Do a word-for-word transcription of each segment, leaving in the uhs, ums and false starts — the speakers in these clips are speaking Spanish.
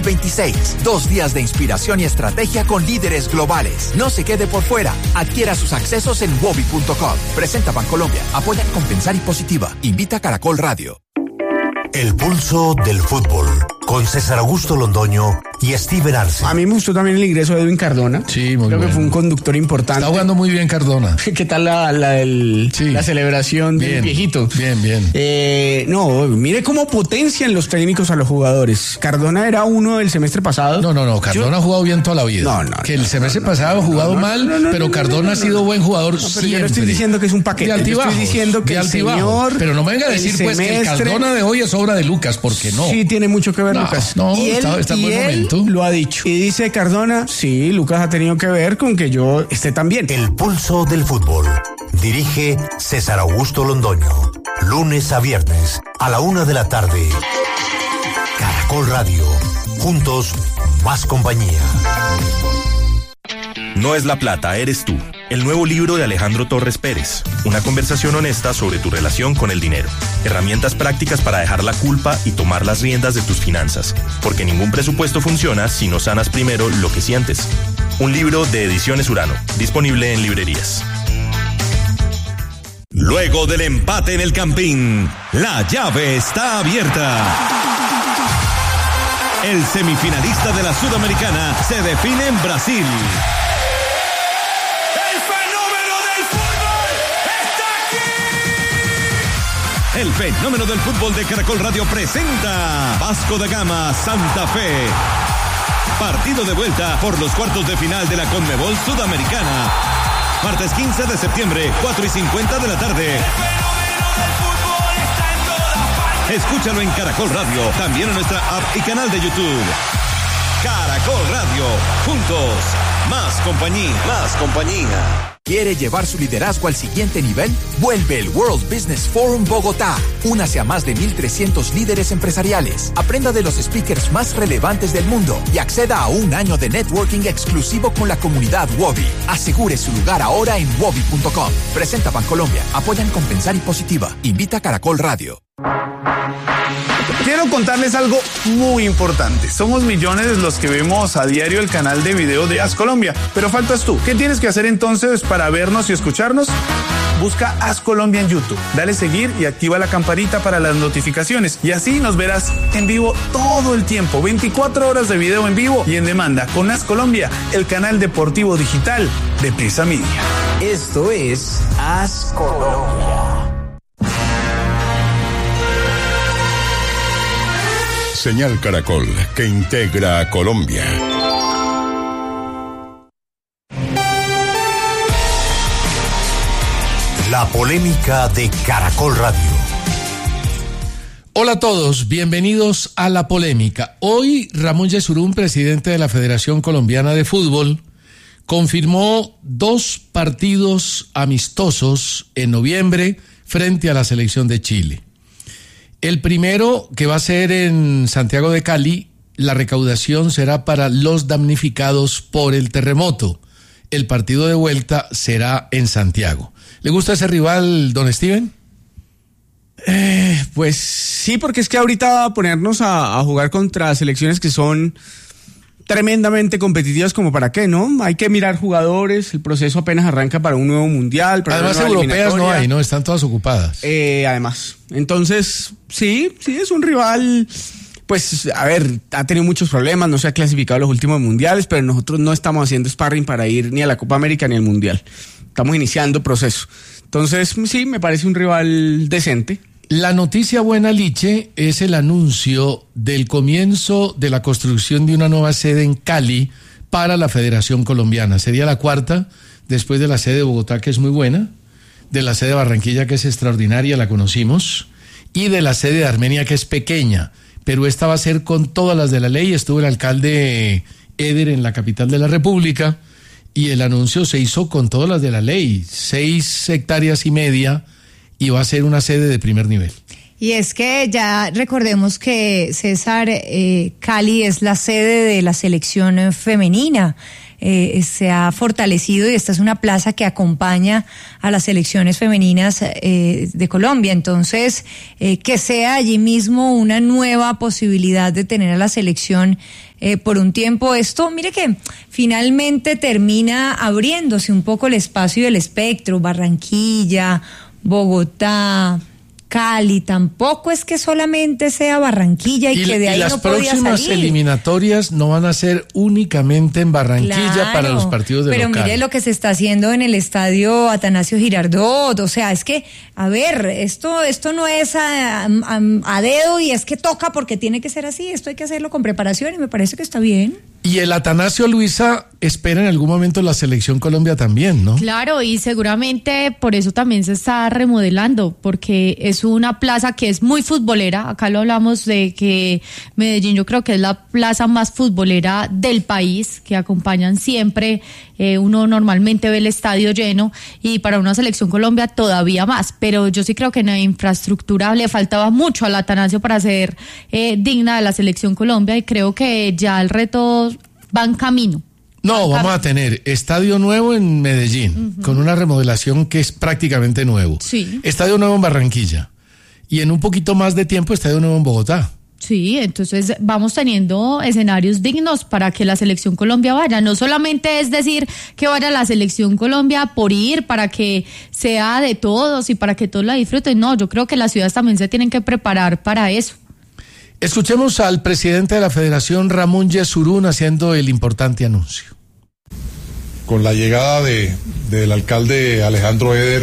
veintiséis. Dos días de inspiración y estrategia con líderes globales. No se quede por fuera. Adquiera sus accesos en wobi punto com. Presenta Bancolombia. Apoya en Compensar y Positiva. Invita a Caracol Radio. El pulso del fútbol, con César Augusto Londoño y Steven Arce. A mí me gustó también el ingreso de Edwin Cardona. Sí, muy Creo bueno. que fue un conductor importante. Está jugando muy bien Cardona. ¿Qué tal la, la, el, sí. la celebración del bien, viejito? Bien, bien. Eh, no, mire cómo potencian los técnicos a los jugadores. Cardona era uno del semestre pasado. No, no, no. Cardona Yo... ha jugado bien toda la vida. No, no. Que el semestre no, no, pasado ha jugado no, no, mal, no, no, pero no, Cardona no, no, ha sido no. buen jugador No, pero siempre. yo no estoy diciendo que es un paquete. De altibajos, yo estoy diciendo que de el altibajos. señor... Pero no me venga a decir pues semestre... que el Cardona de hoy es obra de Lucas, porque no. Sí, tiene mucho que ver, no, Lucas. No, y él, está, está en y buen él momento. Lo ha dicho. Y dice Cardona, sí, Lucas ha tenido que ver con que yo esté tan bien. El pulso del fútbol. Dirige César Augusto Londoño. Lunes a viernes a la una de la tarde. Caracol Radio. Juntos, más compañía. No es la plata, eres tú. El nuevo libro de Alejandro Torres Pérez. Una conversación honesta sobre tu relación con el dinero. Herramientas prácticas para dejar la culpa y tomar las riendas de tus finanzas. Porque ningún presupuesto funciona si no sanas primero lo que sientes. Un libro de Ediciones Urano. Disponible en librerías. Luego del empate en el Campín, la llave está abierta. El semifinalista de la Sudamericana se define en Brasil. El fenómeno del fútbol de Caracol Radio presenta Vasco da Gama Santa Fe. Partido de vuelta por los cuartos de final de la Conmebol Sudamericana. Martes quince de septiembre, cuatro y cincuenta de la tarde. El fenómeno del fútbol está en todas partes. Escúchalo en Caracol Radio, también en nuestra app y canal de YouTube. Caracol Radio, juntos, más compañía, más compañía. ¿Quiere llevar su liderazgo al siguiente nivel? Vuelve el World Business Forum Bogotá. Únase a más de mil trescientos líderes empresariales. Aprenda de los speakers más relevantes del mundo y acceda a un año de networking exclusivo con la comunidad Wobi. Asegure su lugar ahora en wobi punto com. Presenta Bancolombia. Apoya en Compensar y Positiva. Invita a Caracol Radio. Quiero contarles algo muy importante. Somos millones los que vemos a diario el canal de video de As Colombia, pero faltas tú. ¿Qué tienes que hacer entonces para vernos y escucharnos? Busca As Colombia en YouTube, dale seguir y activa la campanita para las notificaciones y así nos verás en vivo todo el tiempo, veinticuatro horas de video en vivo y en demanda con As Colombia, el canal deportivo digital de Prisa Media. Esto es As Colombia. Señal Caracol, que integra a Colombia. La polémica de Caracol Radio. Hola a todos, bienvenidos a La Polémica. Hoy Ramón Yesurún, presidente de la Federación Colombiana de Fútbol, confirmó dos partidos amistosos en noviembre frente a la selección de Chile. El primero, que va a ser en Santiago de Cali, la recaudación será para los damnificados por el terremoto. El partido de vuelta será en Santiago. ¿Le gusta ese rival, don Steven? Eh, pues sí, porque es que ahorita ponernos a, a jugar contra selecciones que son tremendamente competitivas, como para qué, ¿no? Hay que mirar jugadores, el proceso apenas arranca para un nuevo mundial. Para además europeas no hay, ¿no? Están todas ocupadas. Eh, además, entonces, sí, sí, es un rival, pues, a ver, ha tenido muchos problemas, no se ha clasificado a los últimos mundiales, pero nosotros no estamos haciendo sparring para ir ni a la Copa América ni al Mundial. Estamos iniciando proceso. Entonces, sí, me parece un rival decente. La noticia buena, Liche, es el anuncio del comienzo de la construcción de una nueva sede en Cali para la Federación Colombiana. Sería la cuarta, después de la sede de Bogotá, que es muy buena, de la sede de Barranquilla, que es extraordinaria, la conocimos, y de la sede de Armenia, que es pequeña, pero esta va a ser con todas las de la ley. Estuvo el alcalde Eder en la capital de la República, y el anuncio se hizo con todas las de la ley, seis hectáreas y media, y va a ser una sede de primer nivel. Y es que ya recordemos que, César, eh, Cali es la sede de la selección femenina. eh, se ha fortalecido y esta es una plaza que acompaña a las selecciones femeninas eh, de Colombia. Entonces, eh, que sea allí mismo una nueva posibilidad de tener a la selección eh, por un tiempo. Esto, mire que finalmente termina abriéndose un poco el espacio y el espectro. Barranquilla, Bogotá, Cali, tampoco es que solamente sea Barranquilla y, y que de ahí no podía salir. Y las próximas eliminatorias no van a ser únicamente en Barranquilla, claro, para los partidos de pero local. Mire lo que se está haciendo en el estadio Atanasio Girardot, o sea, es que, a ver, esto esto no es a, a, a dedo y es que toca porque tiene que ser así, esto hay que hacerlo con preparación y me parece que está bien. Y el Atanasio, Luisa, espera en algún momento la Selección Colombia también, ¿no? Claro, y seguramente por eso también se está remodelando, porque es una plaza que es muy futbolera. Acá lo hablamos de que Medellín yo creo que es la plaza más futbolera del país, que acompañan siempre, eh, uno normalmente ve el estadio lleno, y para una Selección Colombia todavía más. Pero yo sí creo que en la infraestructura le faltaba mucho al Atanasio para ser eh, digna de la Selección Colombia, y creo que ya el reto va en camino. No, vamos a tener estadio nuevo en Medellín, uh-huh, con una remodelación que es prácticamente nuevo. Sí. Estadio nuevo en Barranquilla. Y en un poquito más de tiempo, estadio nuevo en Bogotá. Sí, entonces vamos teniendo escenarios dignos para que la Selección Colombia vaya. No solamente es decir que vaya la Selección Colombia por ir, para que sea de todos y para que todos la disfruten. No, yo creo que las ciudades también se tienen que preparar para eso. Escuchemos al presidente de la Federación, Ramón Yesurún, haciendo el importante anuncio. Con la llegada de, del alcalde Alejandro Eder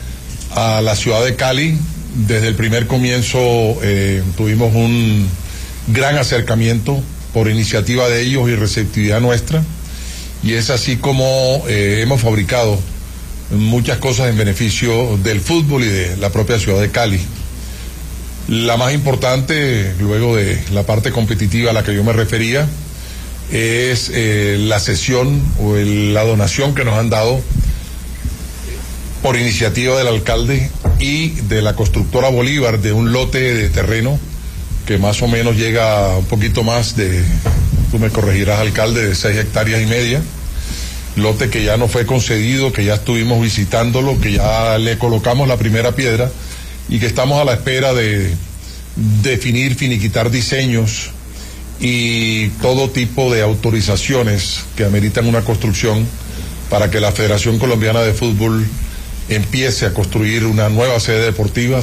a la ciudad de Cali, desde el primer comienzo eh, tuvimos un gran acercamiento por iniciativa de ellos y receptividad nuestra, y es así como eh, hemos fabricado muchas cosas en beneficio del fútbol y de la propia ciudad de Cali. La más importante, luego de la parte competitiva a la que yo me refería, es eh, la cesión o el, la donación que nos han dado por iniciativa del alcalde y de la constructora Bolívar de un lote de terreno que más o menos llega a un poquito más de, tú me corregirás, alcalde, de seis hectáreas y media. Lote que ya no fue concedido, que ya estuvimos visitándolo, que ya le colocamos la primera piedra y que estamos a la espera de definir, finiquitar diseños y todo tipo de autorizaciones que ameritan una construcción para que la Federación Colombiana de Fútbol empiece a construir una nueva sede deportiva.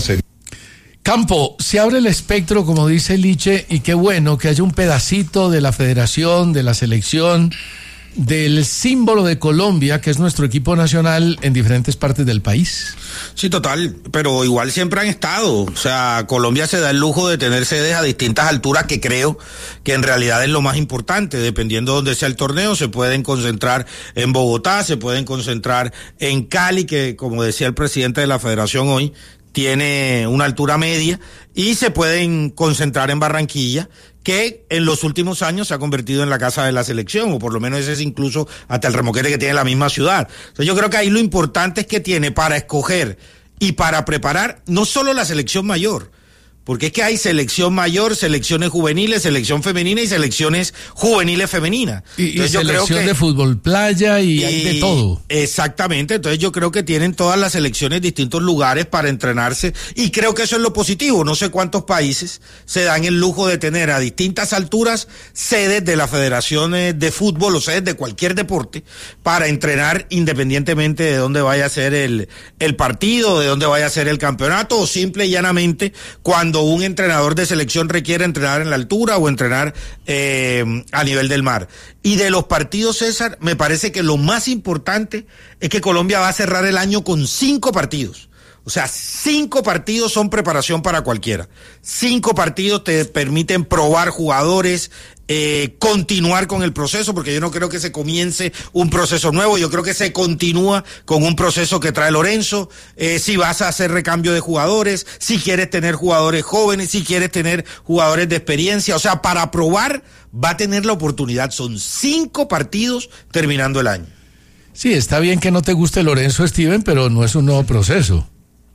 Campo, se abre el espectro, como dice Liche, y qué bueno que haya un pedacito de la federación, de la selección, del símbolo de Colombia, que es nuestro equipo nacional, en diferentes partes del país. Sí, total, pero igual siempre han estado. O sea, Colombia se da el lujo de tener sedes a distintas alturas, que creo que en realidad es lo más importante. Dependiendo de dónde sea el torneo, se pueden concentrar en Bogotá, se pueden concentrar en Cali, que como decía el presidente de la federación hoy, tiene una altura media, y se pueden concentrar en Barranquilla, que en los últimos años se ha convertido en la casa de la selección, o por lo menos ese es incluso hasta el remoquete que tiene la misma ciudad. Entonces yo creo que ahí lo importante es que tiene para escoger y para preparar no solo la selección mayor, porque es que hay selección mayor, selecciones juveniles, selección femenina y selecciones juveniles femeninas. Y, y yo selección creo que, de fútbol playa y, y hay de todo. Exactamente, entonces yo creo que tienen todas las selecciones distintos lugares para entrenarse, y creo que eso es lo positivo. No sé cuántos países se dan el lujo de tener a distintas alturas sedes de las federaciones de fútbol o sedes de cualquier deporte para entrenar independientemente de dónde vaya a ser el, el partido, de dónde vaya a ser el campeonato, o simple y llanamente cuando un entrenador de selección requiere entrenar en la altura o entrenar eh, a nivel del mar. Y de los partidos, César, me parece que lo más importante es que Colombia va a cerrar el año con cinco partidos. O sea, cinco partidos son preparación para cualquiera. Cinco partidos te permiten probar jugadores, eh, continuar con el proceso, porque yo no creo que se comience un proceso nuevo, yo creo que se continúa con un proceso que trae Lorenzo. Eh, si vas a hacer recambio de jugadores, si quieres tener jugadores jóvenes, si quieres tener jugadores de experiencia, o sea, para probar va a tener la oportunidad. Son cinco partidos terminando el año. Sí, está bien que no te guste Lorenzo, Steven, pero no es un nuevo proceso.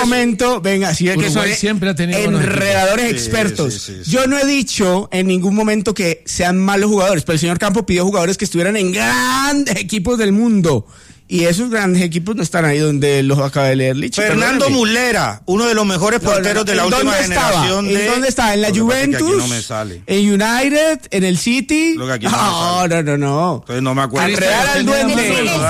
momento, venga, sí, es que Uruguay soy siempre ha tenido buenos enredadores equipos. expertos. Sí, sí, sí, sí. Yo no he dicho en ningún momento que sean malos jugadores, pero el señor Campo pidió jugadores que estuvieran en grandes equipos del mundo. Y esos grandes equipos no están ahí donde los acaba de leer Lichi. Fernando perdóneme. Muslera, uno de los mejores porteros de la ¿En última dónde estaba? generación. ¿En de... dónde está? ¿En la Lo que pasa es que aquí Juventus? no me sale. ¿En United? ¿En el City? Lo que aquí no me No, sale. no, no, no. Entonces no me acuerdo. Enredar al El, duende. el ¿verdad? City en el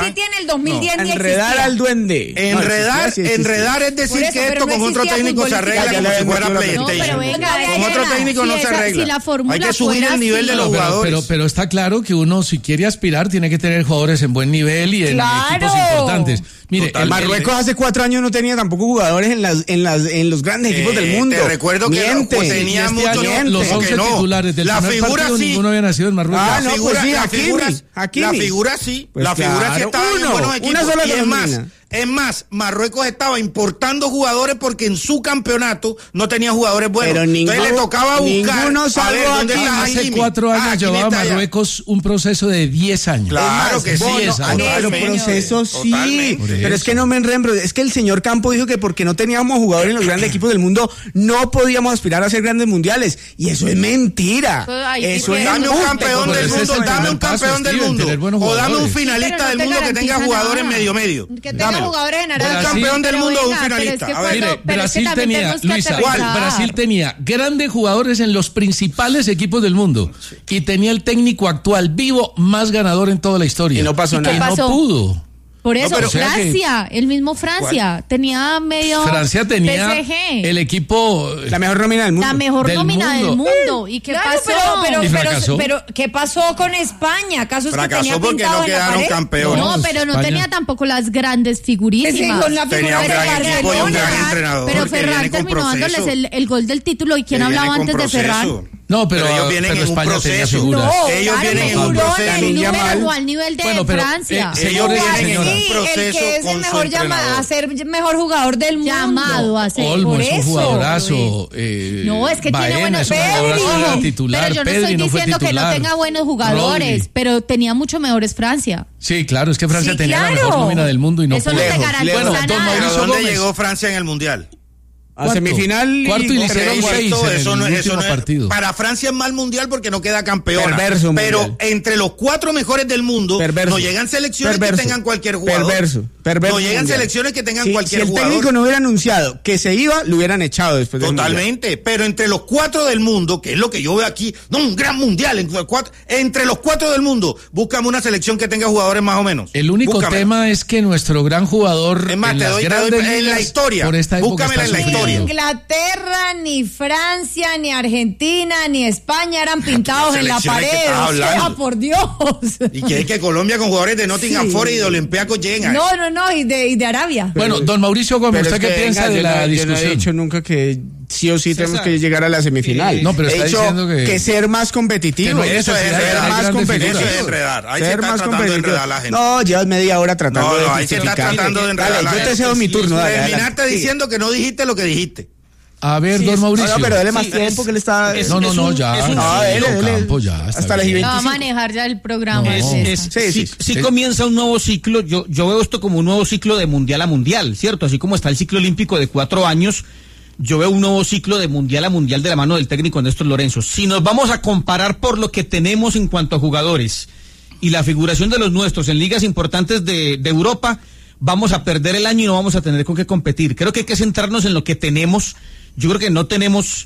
dos mil diez no. ni Enredar existía. al duende. Enredar, no, sí, sí, sí, enredar es decir eso, que pero esto no con otro existía técnico se fútbol arregla ya, como ya, si fuera ya, PlayStation. No, pero venga, Con otro venga, técnico si no se esa- arregla. si la fórmula Hay que subir fuera el nivel de así. los Pero, jugadores. pero, pero está claro que uno, si quiere aspirar, tiene que tener jugadores en buen nivel y en ¡Claro! equipos importantes. Mire, Total. el- Marruecos hace cuatro años no tenía tampoco jugadores en las en las en los grandes equipos Eh, del mundo. te recuerdo que Miente. no, tenía y este mucho- año, no, los ¿cómo once que no? titulares del La primer figura partido, sí. ninguno había nacido en Marruecos. Ah, La no, figura, pues sí, la Hakimi, figura, Hakimi. la figura sí, Pues la figura sí claro, estaba en uno, buenos una equipos. sola Y es más, nómina. es más, Marruecos estaba importando jugadores porque en su campeonato no tenía jugadores buenos. Pero Entonces ninguno- le tocaba buscar. ninguno A salvo ver, ¿dónde Hakimi. está Hace Hakimi? cuatro años Ah, Hakimi llevaba está allá. Marruecos un proceso de diez años. Claro Es que más, sí. bueno, diez ah, años. no, pero Totalmente. procesos sí. Totalmente. Pero es que no me enrembro. Es que el señor Campo dijo que porque no teníamos jugadores en los grandes equipos del mundo, no podíamos aspirar a ser grandes mundiales. Y eso es mentira. Pues, ay, Eso ¿y es qué? Dame un embuste, campeón como del ese es mundo, el dame primer un paso, campeón del Steven, mundo. tener buenos O dame un jugadores. finalista Pero no del te mundo que tenga garantiza jugadores nada. medio medio. Que tenga Dámelo. jugadores en Arabia. Un Brasil- campeón del Pero mundo o un venga, pero es finalista. que A ver, cuando- Mire, pero es que Brasil también tenía, tenemos que Luisa, aterrizar. Brasil tenía grandes jugadores en los principales equipos del mundo y tenía el técnico actual vivo más ganador en toda la historia. Y no pasó ¿Y qué nada. Y pasó? no pudo. Por eso, pero- o sea que- Francia, el mismo Francia, tenía medio Francia tenía P S G, el equipo La mejor nómina del mundo. la mejor del nómina del mundo. mundo. ¿Y qué Claro, pasó? pero, pero, Y pero, fracasó. pero, ¿qué pasó con España? ¿Acaso es que Fracasó tenía porque pintado no en la quedaron pared? campeones. No, No, pero no España. tenía tampoco las grandes Ese figurísimas. con la Tenía figura un de gran Barcelona. equipo y un gran entrenador. Pero que Ferran viene con terminó dándoles proceso. el, el gol del título. ¿Y quién Que hablaba viene con antes de Ferran? proceso. No, pero, ellos vienen pero en un España tenía proceso. figuras. No, Ellos claro, vienen en un figurones, proceso. Lamine Pero Yamal. no al nivel de Bueno, pero, Francia. eh, No, señores y claro que señoras. sí, el Proceso que es con el su mejor llamado entrenador. a ser mejor jugador del mundo. Llamado a ser. Olmo por es un eso, jugadorazo. eh, No, es que Baena tiene buenos es un jugadorazo, Pedri. era titular. Pero yo no Pedri estoy no fue diciendo que no titular. tenga buenos jugadores, Rodri. pero tenía mucho mejores Francia. Sí, claro, es que Francia Sí, tenía la claro. mejor nómina del mundo y no Eso pudo. no te Lejos, garantiza lejos. Bueno, don nada. Pero Mauricio ¿dónde Gómez. llegó Francia en el Mundial? A Cuarto. semifinal y- Cuarto y le con hicieron Perú. seis. Esto- en eso el no, eso último no es- partido. Para Francia es mal mundial porque no queda campeona. Perverso pero mundial. entre los cuatro mejores del mundo Perverso. no llegan selecciones Perverso. que tengan cualquier jugador. Perverso. Perverso no llegan mundial. selecciones que tengan Si- cualquier si el jugador. técnico no hubiera anunciado que se iba, lo hubieran echado después del mundial. Totalmente, pero entre los cuatro del mundo, que es lo que yo veo aquí, no un gran mundial, entre los cuatro, entre los cuatro del mundo, búscame una selección que tenga jugadores más o menos. El único Búscamela. tema es que nuestro gran jugador Es más, en te las doy- te doy grandes en la ligas, historia. por esta época Búscamela está en la Ni historia. sufriendo. Inglaterra, ni Francia, ni Argentina, ni España eran pintados en la selecciones que pared. estás O sea, hablando. por Dios. Y quiere que Colombia con jugadores de Nottingham Sí. Forest y de Olympiacos lleguen a No, no, no, y de, y de Arabia. Bueno, don Mauricio Gómez, Pero ¿usted es qué que, piensa venga, de yo la no- Yo no discusión? he dicho nunca que sí o sí tenemos César. que llegar a la semifinal. Sí. No, pero He está dicho diciendo que- ser más competitivo. que no hay Eso es necesidad de enredar, ser hay más grandes competitivo. figuras. Eso es enredar. Ahí se Ser está más tratando de competitivo. enredar a la gente. No, llevas media hora tratando No, de no, ahí se está justificar. tratando de enredar Dale, a la yo te gente. cedo mi turno. Dale, Terminaste adelante. diciendo que no dijiste lo que dijiste. A ver, Sí, don es- Mauricio. No, no, pero dale más Sí, tiempo es- que le está... es- No, no, es no, un- ya. es un- No, ya, dele, don dele. Campo, ya, está Hasta las bien. y No va a veinticinco. manejar ya el programa. No. es Es- esa. es- Sí, sí, sí, sí sí. comienza un nuevo ciclo. Yo, yo veo esto como un nuevo ciclo de mundial a mundial, ¿cierto? Así como está el ciclo olímpico de cuatro años, yo veo un nuevo ciclo de mundial a mundial de la mano del técnico Néstor Lorenzo. Si nos vamos a comparar por lo que tenemos en cuanto a jugadores y la figuración de los nuestros en ligas importantes de, de Europa, vamos a perder el año y no vamos a tener con qué competir. Creo que hay que centrarnos en lo que tenemos. Yo creo que no tenemos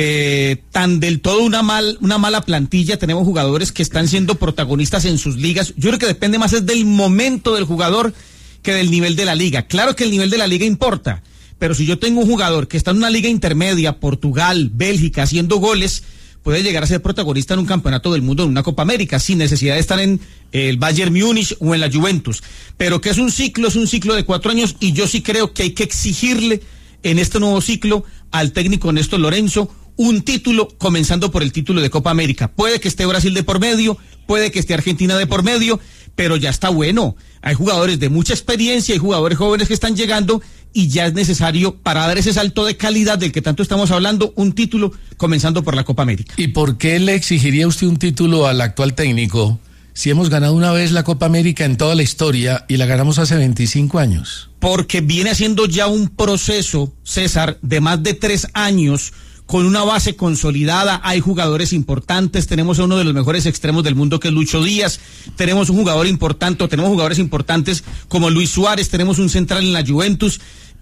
eh, tan del todo una mal una mala plantilla. Tenemos jugadores que están siendo protagonistas en sus ligas. Yo creo que depende más es del momento del jugador que del nivel de la liga. Claro que el nivel de la liga importa, pero si yo tengo un jugador que está en una liga intermedia, Portugal, Bélgica, haciendo goles, puede llegar a ser protagonista en un campeonato del mundo, en una Copa América, sin necesidad de estar en el Bayern Múnich o en la Juventus. Pero que es un ciclo, es un ciclo de cuatro años, y yo sí creo que hay que exigirle en este nuevo ciclo al técnico Néstor Lorenzo un título, comenzando por el título de Copa América. Puede que esté Brasil de por medio, puede que esté Argentina de por medio, pero ya está bueno. Hay jugadores de mucha experiencia, hay jugadores jóvenes que están llegando, y ya es necesario, para dar ese salto de calidad del que tanto estamos hablando, un título comenzando por la Copa América. ¿Y por qué le exigiría usted un título al actual técnico si hemos ganado una vez la Copa América en toda la historia y la ganamos hace veinticinco años? Porque viene haciendo ya un proceso, César, de más de tres años, con una base consolidada. Hay jugadores importantes, tenemos a uno de los mejores extremos del mundo que es Lucho Díaz, tenemos un jugador importante, tenemos jugadores importantes como Luis Suárez, tenemos un central en la Juventus,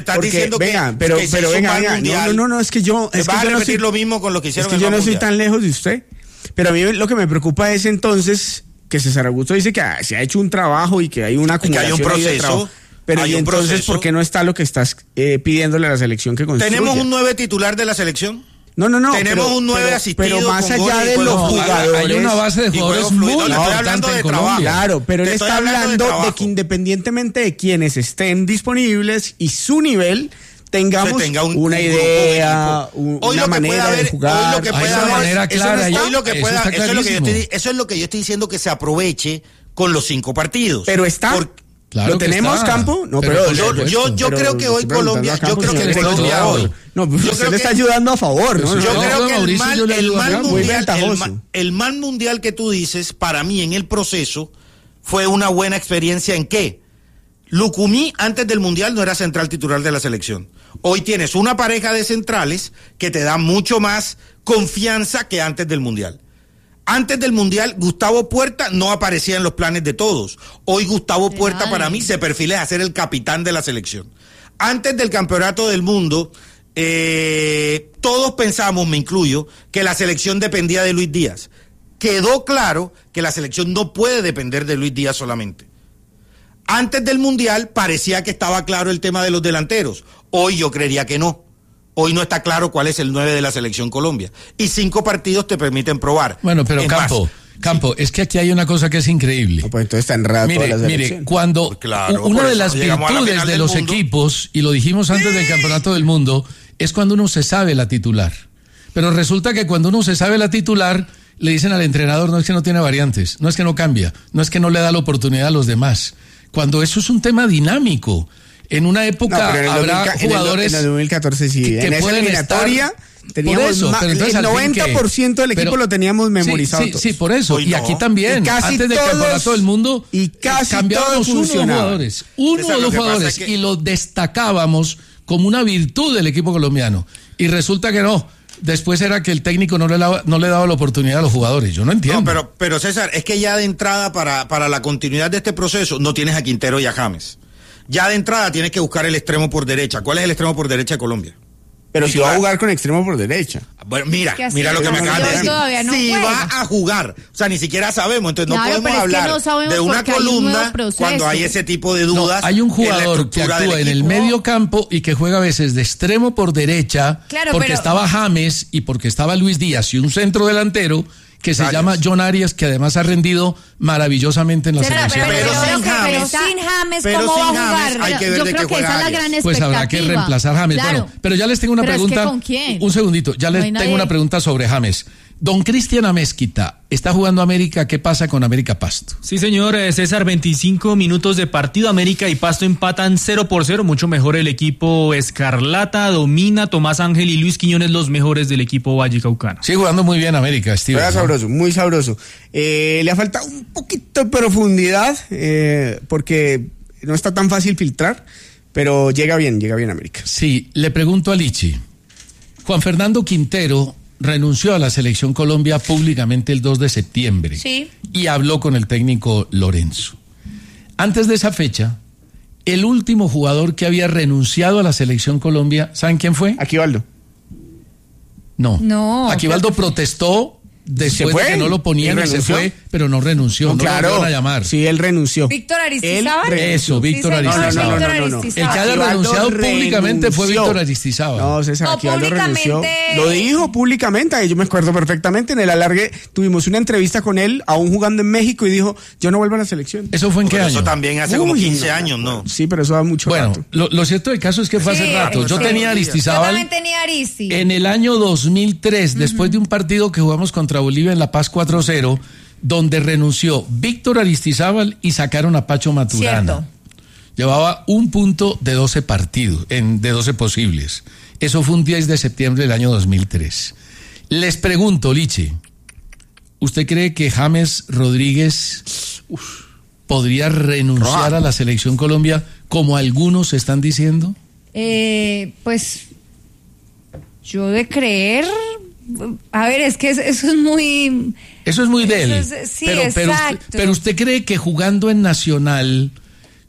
estás porque, diciendo venga, que, pero, que se pero hizo venga, un mal venga, mundial. no, no, no, es que yo, es vas que a yo no repetir soy, lo mismo con lo que hicieron es que en yo el no mal soy mundial. tan lejos de usted. pero a mí lo que me preocupa es entonces que César Augusto dice que se ha hecho un trabajo y que hay una acumulación que hay un de proceso. trabajo. Pero hay ¿y un entonces proceso. por qué no está lo que estás eh, pidiéndole a la selección que construya? ¿Tenemos un nueve titular de la selección? No, no, no. Tenemos pero, un nueve pero, asistido. Pero más con allá goles de y los juegos jugadores. Hay una base de y jugadores juegos muy fluidos. No, estoy hablando importante de en Colombia. trabajo. Claro, pero él Te está estoy hablando hablando de de, trabajo. que independientemente de quienes estén disponibles y su nivel, tengamos Se tenga un- una un grupo, idea, un un- Hoy una lo que manera puede haber, de jugar. hoy lo que Hay puede una haber, manera eso clara, no está- ya- hoy lo que eso pueda- está eso es lo que yo clarísimo. estoy, eso es lo que yo estoy diciendo, que se aproveche con los cinco partidos. Pero está. Por- Claro ¿Lo que tenemos, está. Campo? No, Pero pero, por yo, supuesto. yo, yo pero creo que hoy estoy Colombia, preguntando a yo Campo creo si que no le Colombia está hoy, ayudando. No, pues yo usted creo le que- está ayudando a favor, ¿no? Pues Yo No, creo no, que el Mauricio, mal, yo le el, ayudo mal acá. Muy mundial, el, ventajoso. ma- el mal mundial que tú dices, para mí en el proceso, fue una buena experiencia. ¿En qué? Lucumí antes del mundial no era central titular de la selección. Hoy tienes una pareja de centrales que te da mucho más confianza que antes del mundial. Antes del mundial, Gustavo Puerta no aparecía en los planes de todos. Hoy Gustavo De Puerta nadie. para mí se perfila a ser el capitán de la selección. Antes del campeonato del mundo, eh, todos pensamos, me incluyo, que la selección dependía de Luis Díaz. Quedó claro que la selección no puede depender de Luis Díaz solamente. Antes del mundial parecía que estaba claro el tema de los delanteros. Hoy yo creería que no. Hoy no está claro cuál es el nueve de la selección Colombia. Y cinco partidos te permiten probar. Bueno, pero Es Campo, más, Campo, es que aquí hay una cosa que es increíble. No, pues entonces está enredado toda Mire, la mire, selección. cuando Pues claro, una por de eso las llegamos a la virtudes final de del los mundo. equipos, y lo dijimos antes del Campeonato del Mundo, es cuando uno se sabe la titular. Pero resulta que cuando uno se sabe la titular, le dicen al entrenador, no es que no tiene variantes, no es que no cambia, no es que no le da la oportunidad a los demás. Cuando eso es un tema dinámico. En una época No, pero en el habrá dos mil, jugadores en el dos mil catorce sí, que, que en esa pueden eliminatoria estar. teníamos Por eso, ma- pero entonces el al fin, ¿qué? noventa por ciento del equipo Pero- lo teníamos memorizado. Sí, sí, todos. sí, por eso. Hoy Y no. aquí también. Y casi Antes del todos- Campeonato del Mundo, y casi cambiábamos todos uno o dos funcionaban. jugadores. Uno César, o lo dos que pasa jugadores. es que- Y lo destacábamos como una virtud del equipo colombiano. Y resulta que no. Después era que el técnico no le daba, no le daba la oportunidad a los jugadores. Yo no entiendo. No, pero, pero César, es que ya de entrada para, para la continuidad de este proceso no tienes a Quintero y a James. Ya de entrada tienes que buscar el extremo por derecha. ¿Cuál es el extremo por derecha de Colombia? Pero si va a Titular. jugar con extremo por derecha. Bueno, mira, Que así mira lo que me no, acabas de yo decir. todavía no si juega. va a jugar, o sea, ni siquiera sabemos, entonces Claro, no pero podemos es que hablar no sabemos de una porque hay un columna nuevo proceso. cuando hay ese tipo de No, dudas. hay un en la jugador que estructura actúa del en el equipo. medio campo y que juega a veces de extremo por derecha, Claro, porque pero- estaba James y porque estaba Luis Díaz y un centro delantero que se Arias. llama John Arias, que además ha rendido maravillosamente en la Pero, selección. pero, Pero pero, sin pero James. sin James, Pero ¿cómo sin va a James jugar? hay que ver Yo de creo qué que esa juega es la Arias. gran Pues habrá que expectativa. reemplazar a James. Claro. Bueno, pero ya les tengo una Pero es que pregunta. ¿con quién? Un segundito, ya No les hay tengo nadie. una pregunta sobre James. Don Cristian Amezquita está jugando América. ¿Qué pasa con América Pasto? Sí, señor eh, César, veinticinco minutos de partido. América y Pasto empatan cero por cero. Mucho mejor el equipo Escarlata. Domina Tomás Ángel y Luis Quiñones, los mejores del equipo vallecaucano. Sigue jugando muy bien América, Steve. Juega ¿no? sabroso, muy sabroso. Eh, le ha faltado un poquito de profundidad eh, porque no está tan fácil filtrar, pero llega bien, llega bien América. Sí, le pregunto a Lichi. Juan Fernando Quintero renunció a la Selección Colombia públicamente el dos de septiembre. Sí. Y habló con el técnico Lorenzo. Antes de esa fecha, el último jugador que había renunciado a la Selección Colombia, ¿saben quién fue? Aquivaldo. No. No. Aquivaldo protestó después fue de que no lo ponían y y se renunció. fue, pero no renunció, no, No, lo claro, volvieron a llamar. sí, él renunció. Víctor Aristizábal. Él Eso, Víctor Sí, señor, Aristizábal. Víctor No, no, no, no, no. Aristizábal. El que haya Aquivaldo renunciado públicamente fue renunció. Víctor Aristizábal. No, César, No, Aquivaldo públicamente- renunció. Lo dijo públicamente, yo me acuerdo perfectamente. En el alargue tuvimos una entrevista con él, aún jugando en México, y dijo, yo no vuelvo a la selección. ¿Eso fue en qué Pero año? eso también hace como Uy, quince no, años, ¿no? Sí, pero eso da mucho Bueno, rato. lo, lo cierto del caso es que fue hace Sí, rato. Yo sí. tenía Yo Aristizábal también tenía Aristi. en el año dos mil tres, después de un partido que jugamos contra Bolivia en La Paz cuatro cero, donde renunció Víctor Aristizábal y sacaron a Pacho Maturana. Cierto. Llevaba un punto de doce partidos, en, de doce posibles. Eso fue un diez de septiembre del año dos mil tres. Les pregunto, Liche, ¿usted cree que James Rodríguez uf, podría renunciar Roja. a la Selección Colombia como algunos están diciendo? Eh, pues yo de creer, a ver, es que es- eso es muy... Eso es muy de él. Eso es- sí, pero, pero, exacto. usted, pero usted cree que jugando en Nacional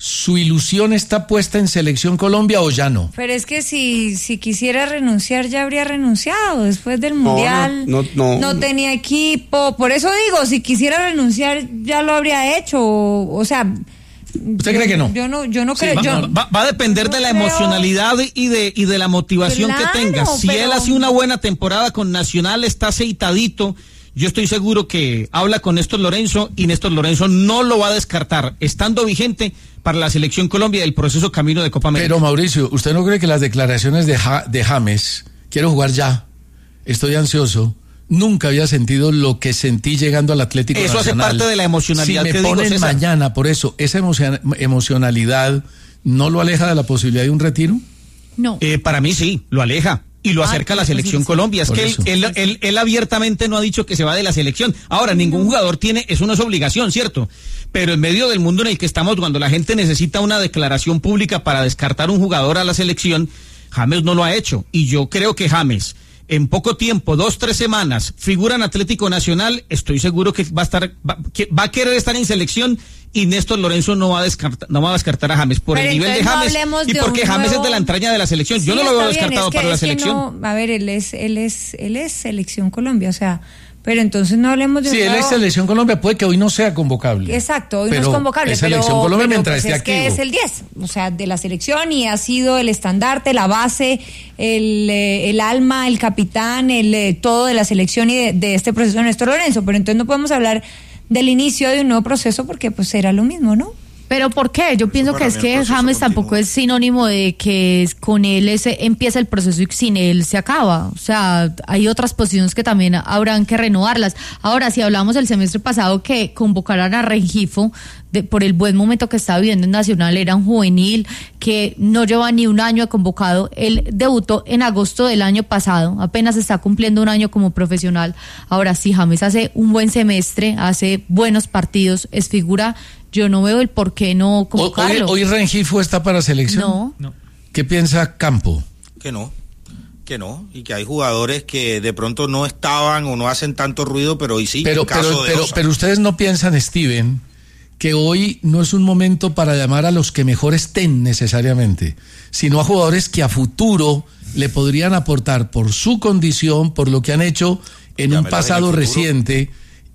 ¿su ilusión está puesta en Selección Colombia o ya no? Pero es que si, si quisiera renunciar, ya habría renunciado después del Mundial. No, no, no, no tenía equipo. Por eso digo, si quisiera renunciar, ya lo habría hecho. O, o sea... ¿Usted yo, cree que no? Yo no, yo no sí, creo. Va, yo, va, va a depender no de la creo. emocionalidad y de, y de la motivación Claro, que tenga. Si pero... él hace una buena temporada con Nacional, está aceitadito, yo estoy seguro que habla con Néstor Lorenzo y Néstor Lorenzo no lo va a descartar, estando vigente para la Selección Colombia del proceso camino de Copa América. Pero Mauricio, ¿usted no cree que las declaraciones de, ja, de James, quiero jugar ya, estoy ansioso, nunca había sentido lo que sentí llegando al Atlético Eso Nacional? hace parte de la emocionalidad si me que ponen digo, mañana, por eso, esa emocion- emocionalidad no lo aleja de la posibilidad de un retiro? No. Eh, para mí sí, lo aleja. Y lo acerca ah, a la selección sí, Colombia. Es que él, él, él, él abiertamente no ha dicho que se va de la selección. Ahora, ningún jugador tiene, eso no es obligación, ¿cierto? Pero en medio del mundo en el que estamos, cuando la gente necesita una declaración pública para descartar un jugador a la selección, James no lo ha hecho. Y yo creo que James, en poco tiempo, dos, tres semanas, figura en Atlético Nacional, estoy seguro que va a estar, va, que va a querer estar en selección y Néstor Lorenzo no va a descartar, no va a descartar a James por pero el nivel de James no y porque James nuevo... es de la entraña de la selección. Sí, yo no lo veo bien, descartado es que, para la es selección. No, a ver, él es, él es, él es selección Colombia, o sea, pero entonces no hablemos de sí, un él nuevo... es selección Colombia, puede que hoy no sea convocable. Exacto, hoy pero no es convocable, es selección pero, Colombia pero mientras pues esté es activo. que es el diez, o sea, de la selección y ha sido el estandarte, la base, el, eh, el alma, el capitán, el eh, todo de la selección y de, de este proceso de Néstor Lorenzo, pero entonces no podemos hablar del inicio de un nuevo proceso porque pues será lo mismo, ¿no? Pero ¿por qué? Yo pienso que es que James tampoco es sinónimo de que con él ese empieza el proceso y sin él se acaba. O sea, hay otras posiciones que también habrán que renovarlas. Ahora, si hablamos del semestre pasado que convocaran a Rengifo de, por el buen momento que estaba viviendo en Nacional, era un juvenil que no lleva ni un año convocado. Él debutó en agosto del año pasado, apenas está cumpliendo un año como profesional. Ahora, si James hace un buen semestre, hace buenos partidos, es figura... Yo no veo el por qué no convocarlo. ¿Hoy, hoy Rengifo está para selección? No. no. ¿Qué piensa Campo? Que no, que no, y que hay jugadores que de pronto no estaban o no hacen tanto ruido, pero hoy sí. Pero, caso pero, de pero, Osa. pero ustedes no piensan, Steven, que hoy no es un momento para llamar a los que mejor estén necesariamente, sino a jugadores que a futuro le podrían aportar por su condición, por lo que han hecho en un pasado reciente.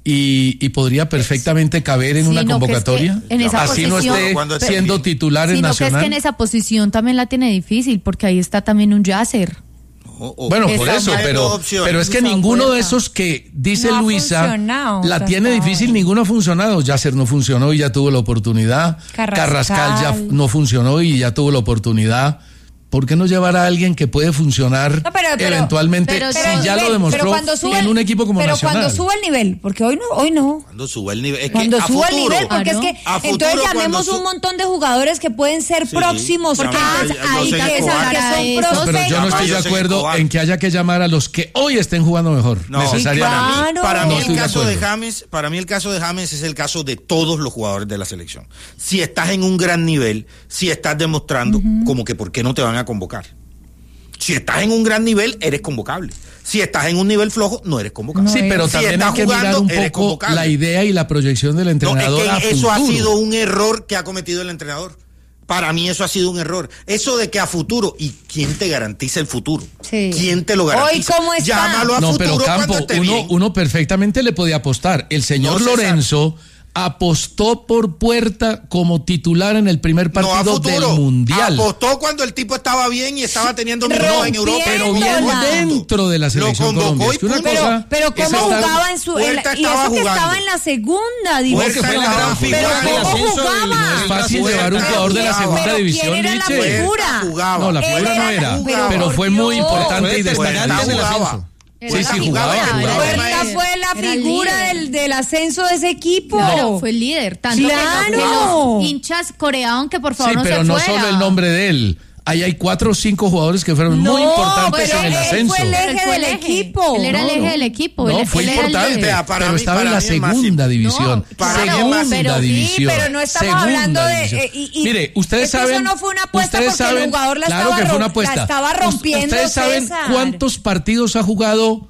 Y, y podría perfectamente caber en sí, una no, convocatoria, que es que en esa así posición, no esté siendo titular en sino Nacional. Que es que en esa posición también la tiene difícil, porque ahí está también un Yasser. O, o, bueno, por eso, pero, pero es que ninguno de esos que dice no Luisa la tiene hasta difícil, hoy. ninguno ha funcionado. Yasser no funcionó y ya tuvo la oportunidad. Carrascal, Carrascal ya no funcionó y ya tuvo la oportunidad. ¿Por qué no llevar a alguien que puede funcionar no, pero, pero, eventualmente pero, si pero, ya nivel, lo demostró sube, en un equipo como pero Nacional? Pero cuando suba el nivel, porque hoy no, hoy no. Cuando suba el nivel, es cuando que a suba futuro, el nivel, porque claro. es que A futuro, entonces llamemos su... un montón de jugadores que pueden ser sí, próximos, porque llama, entonces yo ahí sé que, que son, que son eso. prospectos. Pero yo no estoy de acuerdo en que haya que llamar a los que hoy estén jugando mejor, no, necesariamente. Sí, claro. Para mí, no el caso de, de James, para mí el caso de James es el caso de todos los jugadores de la selección. Si estás en un gran nivel, si estás demostrando, uh-huh. como que ¿por qué no te van a convocar? Si estás en un gran nivel, eres convocable. Si estás en un nivel flojo, no eres convocable. Sí, pero si también hay que jugando, mirar un poco la idea y la proyección del entrenador. No, es que a eso futuro. ha sido un error que ha cometido el entrenador. Para mí eso ha sido un error. Eso de que a futuro, ¿y quién te garantiza el futuro? Sí. ¿Quién te lo garantiza? Hoy, ¿cómo está? Llámalo a no, futuro pero Campo, cuando esté uno, bien. uno perfectamente le podía apostar. El señor No, Lorenzo apostó por Puerta como titular en el primer partido no, del Mundial. Apostó cuando el tipo estaba bien y estaba teniendo minutos en Europa. Pero bien dentro de la selección Colombia. Es que una pero, cosa pero cómo jugaba en su... En la, y eso jugando. que estaba en la segunda división. Fue la gran pero figura cómo del jugaba. No es fácil llevar un jugador de la segunda pero división, ¿quién era Liche? la figura? No, la figura no era, pero, pero fue muy Dios. importante y destacante en el jugaba. ascenso. Sí, sí, jugaba, jugaba. Puerta fue la figura del, del ascenso de ese equipo. Claro, fue el líder. Tanto claro. que los hinchas coreaban que por favor sí, no se pero fuera. no solo el nombre de él. Ahí hay cuatro o cinco jugadores que fueron no, muy importantes pero en el él ascenso. fue el eje Él fue del el eje. equipo. Él era No, el eje no. del equipo. No, él, fue él era el importante, líder. Para pero mí- estaba en para la mí es más segunda simple. división. No, claro, segunda pero- división. Sí, pero no estamos segunda hablando de... división. eh, y, y, Mire, ustedes es que saben... eso no fue una apuesta ustedes porque saben, el jugador la, claro estaba, que fue una rom- apuesta. la estaba rompiendo, ¿Ustedes saben César. cuántos partidos ha jugado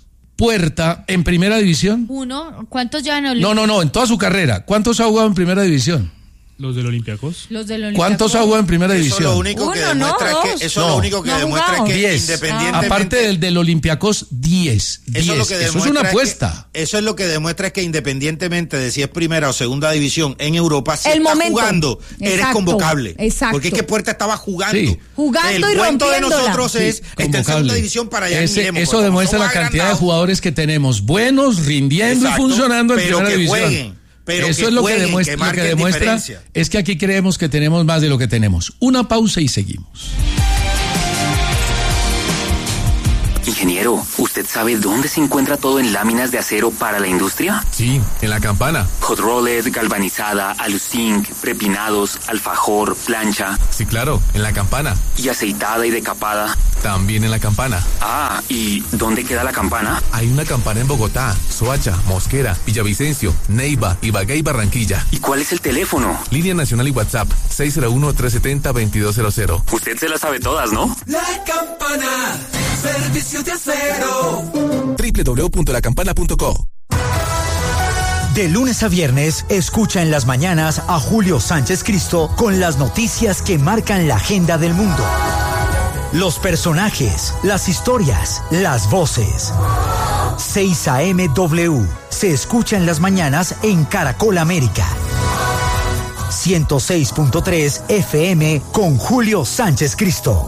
Puerta en primera división? Uno, ¿cuántos ya no? No, no, no, en toda su carrera. ¿Cuántos ha jugado en primera división? Los del Olympiacos. Los del Olympiacos. ¿Cuántos ha jugado en primera Eso división? lo único que Uno, demuestra no, es dos. que, eso No, lo único que no demuestra es que diez. independientemente. Aparte del del Olympiacos, diez. Eso, es lo que Eso es demuestra una que- apuesta. eso es lo que demuestra es que independientemente de si es primera o segunda división en Europa, si El estás momento. jugando, eres Exacto, convocable. exacto. Porque es que Puerta estaba jugando. Sí. Jugando El y cuento de rompiéndola. nosotros es Sí, está en segunda convocable. división para allá. Ese- miremos, eso pues, demuestra como la somos cantidad de agrandados. jugadores que tenemos, buenos, rindiendo Exacto, y funcionando en pero primera que división. jueguen, pero eso que es lo jueguen, que demuestra, que lo que marquen demuestra diferencia. es que aquí creemos que tenemos más de lo que tenemos. Una pausa y seguimos. Ingeniero, ¿usted sabe dónde se encuentra todo en láminas de acero para la industria? Sí, en la campana. Hot rolled, galvanizada, aluzinc, prepinados, alfajor, plancha. Sí, claro, en la campana. ¿Y aceitada y decapada? También en la campana. Ah, ¿y dónde queda la campana? Hay una campana en Bogotá, Soacha, Mosquera, Villavicencio, Neiva, Ibagué y Barranquilla. ¿Y cuál es el teléfono? Línea nacional y WhatsApp, seis cero uno, tres siete cero, dos dos cero cero. Usted se las sabe todas, ¿no? La campana, servicio de acero. doble u doble u doble u punto la campana punto co. De lunes a viernes, escucha en las mañanas a Julio Sánchez Cristo con las noticias que marcan la agenda del mundo. Los personajes, las historias, las voces. seis A M W se escucha en las mañanas en Caracol América. ciento seis punto tres F M con Julio Sánchez Cristo.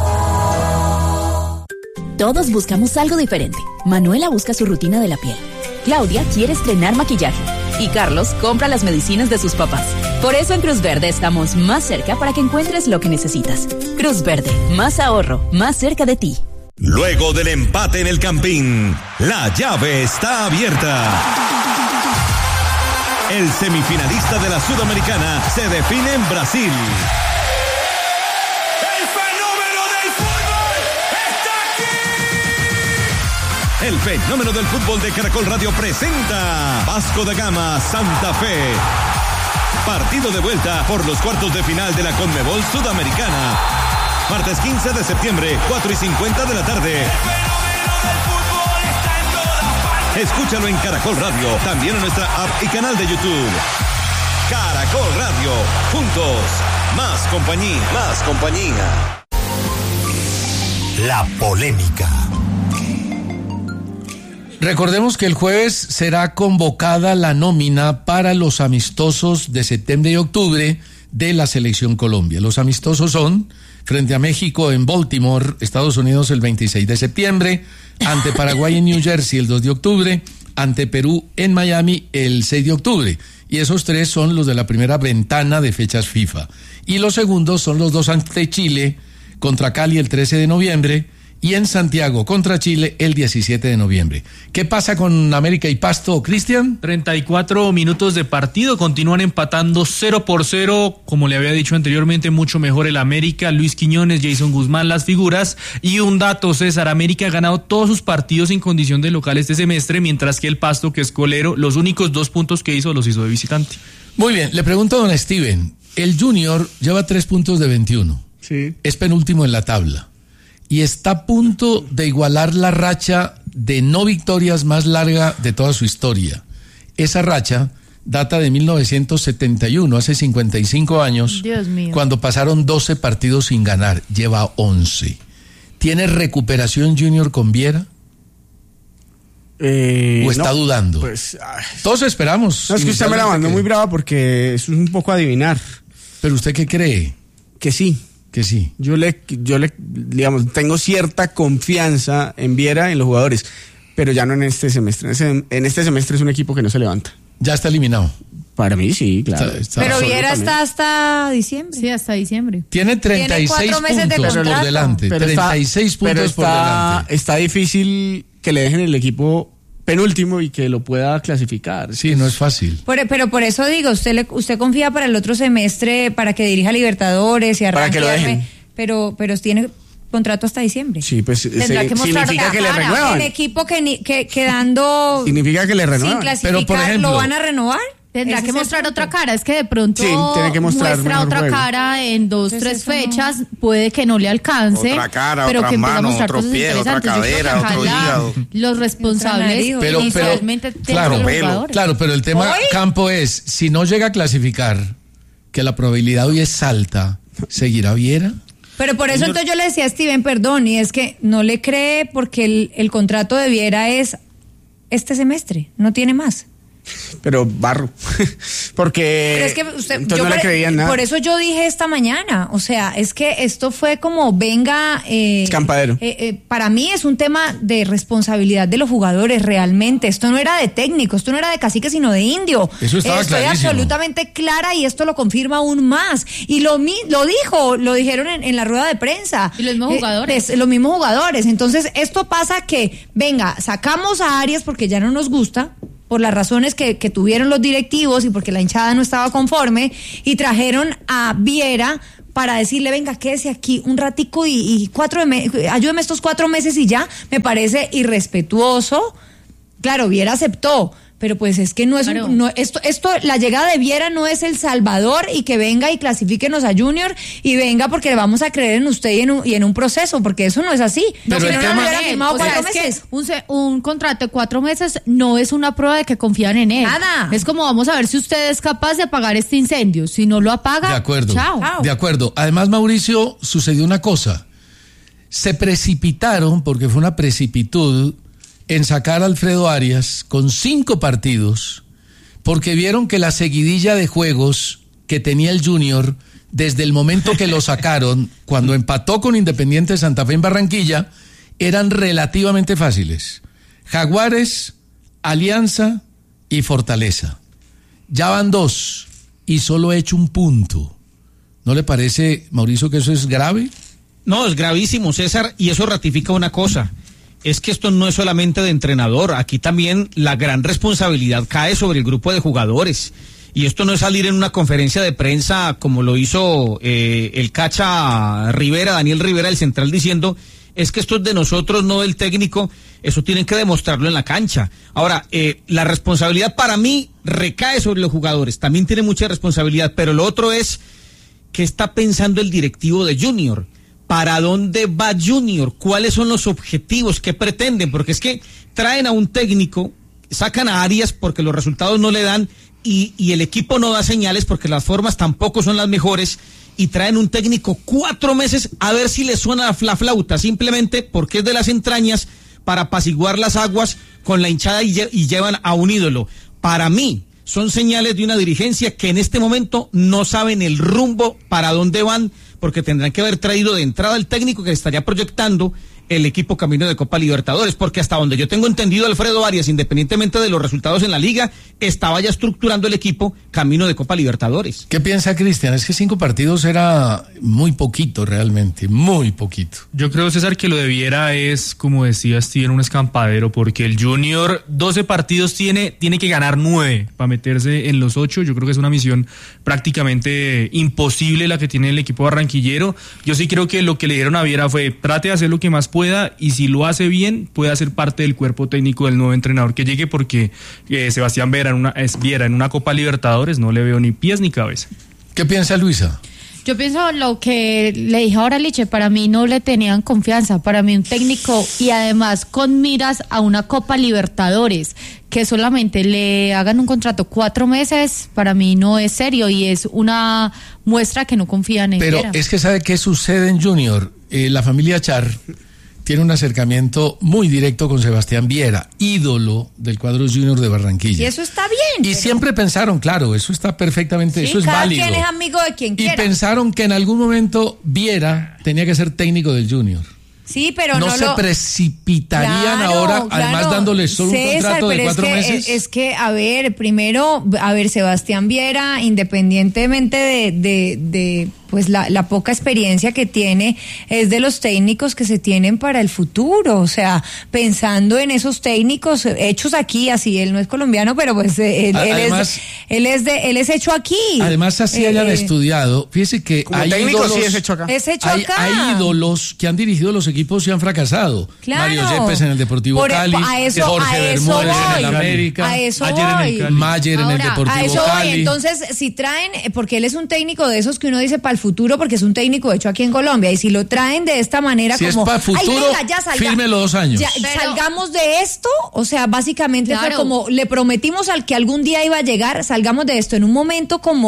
Todos buscamos algo diferente. Manuela busca su rutina de la piel. Claudia quiere estrenar maquillaje. Y Carlos compra las medicinas de sus papás. Por eso en Cruz Verde estamos más cerca para que encuentres lo que necesitas. Cruz Verde, más ahorro, más cerca de ti. Luego del empate en el Campín, la llave está abierta. El semifinalista de la Sudamericana se define en Brasil. El fenómeno del fútbol de Caracol Radio presenta Vasco da Gama Santa Fe. Partido de vuelta por los cuartos de final de la Conmebol Sudamericana. Martes quince de septiembre, cuatro y cincuenta de la tarde. Escúchalo en Caracol Radio, también en nuestra app y canal de YouTube. Caracol Radio, juntos, más compañía, más compañía. La polémica. Recordemos que el jueves será convocada la nómina para los amistosos de septiembre y octubre de la Selección Colombia. Los amistosos son frente a México en Baltimore, Estados Unidos el veintiséis de septiembre, ante Paraguay en New Jersey el dos de octubre, ante Perú en Miami el seis de octubre. Y esos tres son los de la primera ventana de fechas FIFA. Y los segundos son los dos ante Chile, contra Cali el trece de noviembre, y en Santiago contra Chile el diecisiete de noviembre. ¿Qué pasa con América y Pasto, Cristian? treinta y cuatro minutos de partido, continúan empatando cero por cero, como le había dicho anteriormente, mucho mejor el América, Luis Quiñones, Jason Guzmán, las figuras, y un dato, César, América ha ganado todos sus partidos en condición de local este semestre, mientras que el Pasto, que es colero, los únicos dos puntos que hizo los hizo de visitante. Muy bien, le pregunto a don Steven, el Junior lleva tres puntos de veintiuno, sí. Es penúltimo en la tabla, y está a punto de igualar la racha de no victorias más larga de toda su historia. Esa racha data de mil novecientos setenta y uno, hace cincuenta y cinco años, Dios mío. cuando pasaron doce partidos sin ganar, lleva once. ¿Tiene recuperación Junior con Viera? Eh, ¿O está no, dudando? Pues, ay. Todos esperamos. No, es que usted me la mandó muy brava porque es un poco adivinar. ¿Pero usted qué cree? Que sí. Que sí. Yo le, yo le, digamos, tengo cierta confianza en Viera, en los jugadores, pero ya no en este semestre. En, ese, en este semestre es un equipo que no se levanta. Ya está eliminado. Para mí sí, claro. Está- está- Pero Viera está hasta diciembre. Sí, hasta diciembre. Tiene treinta y seis Tiene cuatro meses de puntos por contrato. delante. Pero treinta y seis está, pero puntos por está, delante. está difícil que le dejen el equipo penúltimo y que lo pueda clasificar. Sí, no es fácil. Por- pero por eso digo, usted le, usted confía para el otro semestre para que dirija Libertadores y Para arranque. que lo dejen. arme, Pero, pero tiene contrato hasta diciembre. Sí, pues Tendrá se- que mostrar significa otra que le cara. renuevan. El equipo que, ni- que quedando Significa que le sin renuevan. clasificar, Pero, por ejemplo, ¿lo van a renovar? Tendrá Ese que es el mostrar punto. otra cara, es que de pronto Sí, tiene que mostrar muestra mejor otra juego. cara en dos, Entonces, tres eso no- fechas, puede que no le alcance, Otra cara, pero otras que empiece a manos, mostrar otros cosas pies, otra interesantes. Yo creo cadera, que otro ojalá hígado. los responsables nariz, Pero, pero, inicialmente tengan claro, los pelo. jugadores. claro, pero el tema Hoy- campo es, si no llega a clasificar, que la probabilidad hoy es alta, ¿seguirá Viera? Pero por eso entonces yo le decía a Steven, perdón, y es que no le cree porque el, el contrato de Viera es este semestre, no tiene más. Pero barro, porque Pero es que usted, entonces yo no le por, creían nada. por eso yo dije esta mañana, o sea, es que esto fue como venga... Eh, Escampadero. Eh, eh, para mí es un tema de responsabilidad de los jugadores realmente, esto no era de técnico, esto no era de cacique sino de indio. Eso estaba eh, Estoy clarísimo. absolutamente clara y esto lo confirma aún más. Y lo, mi, lo dijo, lo dijeron en, en la rueda de prensa. Y los mismos Eh, jugadores. es- los mismos jugadores. Entonces esto pasa que, venga, sacamos a Arias porque ya no nos gusta, por las razones que, que tuvieron los directivos y porque la hinchada no estaba conforme, y trajeron a Viera para decirle, venga, quédese aquí un ratico y, y cuatro me- ayúdeme estos cuatro meses y ya. Me parece irrespetuoso. Claro, Viera aceptó, pero pues es que no es Claro. un, no, esto, esto, la llegada de Viera no es El Salvador y que venga y clasifíquenos a Junior y venga porque le vamos a creer en usted y en un, y en un proceso, porque eso no es así. Pero Si el no, no tema- lo hubiera firmado O sea, cuatro es que meses. un, se- un contrato de cuatro meses no es una prueba de que confían en él. Nada. Es como vamos a ver si usted es capaz de apagar este incendio. Si no lo apaga, De acuerdo. chao. De acuerdo. Además, Mauricio, sucedió una cosa. Se precipitaron, porque fue una precipitud, en sacar a Alfredo Arias con cinco partidos, porque vieron que la seguidilla de juegos que tenía el Junior desde el momento que lo sacaron, cuando empató con Independiente Santa Fe en Barranquilla, eran relativamente fáciles. Jaguares, Alianza y Fortaleza. Ya van dos y solo ha hecho un punto. ¿No le parece, Mauricio, que eso es grave? No, es gravísimo, César, y eso ratifica una cosa. Es que esto no es solamente de entrenador, aquí también la gran responsabilidad cae sobre el grupo de jugadores. Y esto no es salir en una conferencia de prensa como lo hizo eh, el Cacha Rivera, Daniel Rivera, el central, diciendo, es que esto es de nosotros, no del técnico. Eso tienen que demostrarlo en la cancha. Ahora, eh, la responsabilidad para mí recae sobre los jugadores, también tiene mucha responsabilidad, pero lo otro es, ¿qué está pensando el directivo de Junior? ¿Para dónde va Junior? ¿Cuáles son los objetivos? ¿Qué pretenden? Porque es que traen a un técnico, sacan a Arias porque los resultados no le dan y, y el equipo no da señales porque las formas tampoco son las mejores, y traen un técnico cuatro meses a ver si le suena la, la flauta, simplemente porque es de las entrañas, para apaciguar las aguas con la hinchada y, lle- y llevan a un ídolo. Para mí, son señales de una dirigencia que en este momento no saben el rumbo para dónde van, porque tendrán que haber traído de entrada el técnico que estaría proyectando el equipo camino de Copa Libertadores, porque hasta donde yo tengo entendido, Alfredo Arias, independientemente de los resultados en la liga, estaba ya estructurando el equipo camino de Copa Libertadores. ¿Qué piensa Cristian? Es que cinco partidos era muy poquito realmente, muy poquito. Yo creo, César, que lo de Viera es, como decía Steven, un escampadero, porque el Junior doce partidos tiene, tiene que ganar nueve para meterse en los ocho. Yo creo que es una misión prácticamente imposible la que tiene el equipo barranquillero. Yo sí creo que lo que le dieron a Viera fue, trate de hacer lo que más pueda, y si lo hace bien, puede ser parte del cuerpo técnico del nuevo entrenador que llegue, porque eh, Sebastián Viera en, una, es Viera en una Copa Libertadores no le veo ni pies ni cabeza. ¿Qué piensa Luisa? Yo pienso lo que le dije ahora a Liche, para mí no le tenían confianza, para mí un técnico y además con miras a una Copa Libertadores, que solamente le hagan un contrato cuatro meses, para mí no es serio y es una muestra que no confían en Pero Viera. es que ¿sabe qué sucede en Junior? Eh, la familia Char tiene un acercamiento muy directo con Sebastián Viera, ídolo del cuadro Junior de Barranquilla. Y eso está bien. Y pero- siempre pensaron, claro, eso está perfectamente, Sí, eso es cada válido. quien es amigo de quien Y quiera. pensaron que en algún momento Viera tenía que ser técnico del Junior. Sí, pero no, no, se lo... precipitarían Claro, ahora, además claro. dándoles solo un César, contrato de pero cuatro es que, meses. Es que, a ver, primero, a ver, Sebastián Viera, independientemente de, de, de pues la, la poca experiencia que tiene, es de los técnicos que se tienen para el futuro. O sea, pensando en esos técnicos hechos aquí, así, él no es colombiano, pero pues él, A- él además- es, él es de, él es hecho aquí. Además, así Eh, hayan eh, estudiado, fíjese que Como hay técnico, ídolos, sí es hecho acá. Es hecho hay, acá. hay ídolos que han dirigido los equipos y han fracasado. Claro. Mario Yepes en el Deportivo Por- Cali, a eso- Jorge a eso Bermúdez en el voy. América, A eso Ayer en el voy. Cali. Mayer en el Ahora, Deportivo A eso Cali. voy. Entonces, si traen, eh, porque él es un técnico de esos que uno dice para el futuro, porque es un técnico hecho aquí en Colombia, y si lo traen de esta manera, Si es como, pa' futuro, ay, venga, ya salga- fírmelo dos años. ya, Pero- salgamos de esto, o sea, básicamente fue Claro. como le prometimos al que algún día iba a llegar, salgamos de esto en un momento como,